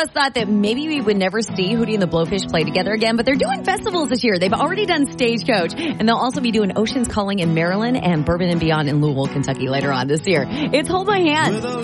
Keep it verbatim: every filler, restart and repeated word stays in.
us thought that maybe we would never see Hootie and the Blowfish play together again, but they're doing festivals this year. They've already done Stagecoach, and they'll also be doing Oceans Calling in Maryland and Bourbon and Beyond in Louisville, Kentucky later on this year. It's Hold My Hand.